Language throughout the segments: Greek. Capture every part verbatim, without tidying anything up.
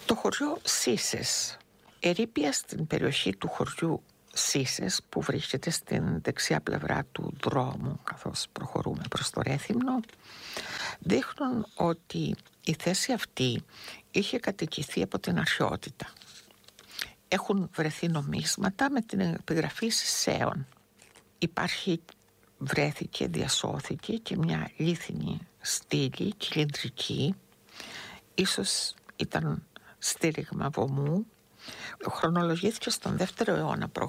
Το χωριό Σίσες ερείπια στην περιοχή του χωριού Σίσες, που βρίσκεται στην δεξιά πλευρά του δρόμου καθώς προχωρούμε προς το Ρέθυμνο, δείχνουν ότι η θέση αυτή είχε κατοικηθεί από την αρχαιότητα. Έχουν βρεθεί νομίσματα με την επιγραφή Σισέων. Υπάρχει, βρέθηκε, διασώθηκε και μια λίθινη στήλη κυλινδρική, ίσως ήταν στήριγμα βωμού. Χρονολογήθηκε στον δεύτερο αιώνα π.Χ.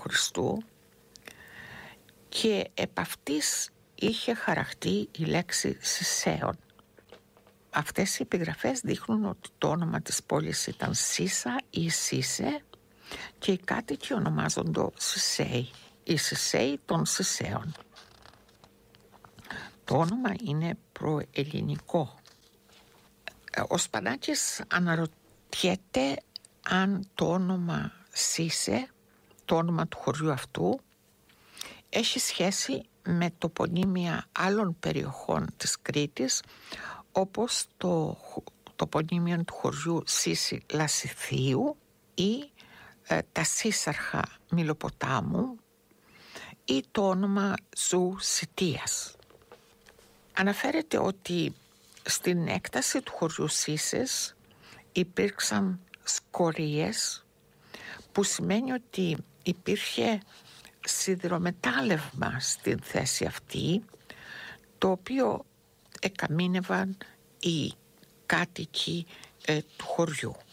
και επ' αυτής είχε χαραχτεί η λέξη Σισέων. Αυτές οι επιγραφές δείχνουν ότι το όνομα της πόλης ήταν Σίσα ή Σίσε και οι κάτοικοι ονομάζονται Σισέοι, οι Σισέοι των Σισέων. Το όνομα είναι προελληνικό. Ο Σπανάκης αναρωτιέται αν το όνομα Σίσε, το όνομα του χωριού αυτού, έχει σχέση με τοπονύμια άλλων περιοχών της Κρήτης, όπως το τοπονύμιο του χωριού Σύση Λασιθίου ή ε, τα Σύσσαρχα Μιλοποτάμου ή το όνομα Ζου Σιτίας. Αναφέρεται ότι στην έκταση του χωριού Σίσες υπήρξαν σκορίες, που σημαίνει ότι υπήρχε σιδηρομετάλλευμα στην θέση αυτή, το οποίο εκαμήνευαν οι κάτοικοι ε, του χωριού.